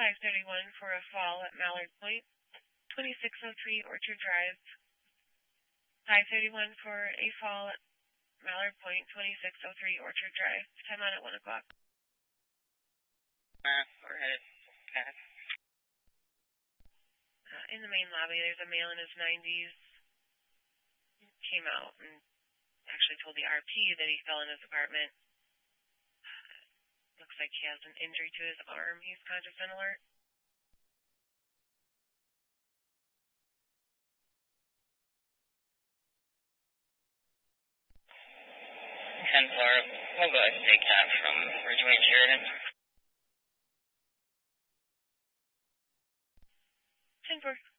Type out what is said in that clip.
531 for a fall at Mallard Point, 2603 Orchard Drive. 531 for a fall at Mallard Point, 2603 Orchard Drive. Time on at 1 o'clock. We're headed. Okay. In the main lobby, there's a male in his 90s. He came out and actually told the RP that he fell in his apartment. Looks like he has an injury to his arm. He's conscious and alert. 10-4, we'll go ahead and take that from Ridgeway and Sheridan. 10-4.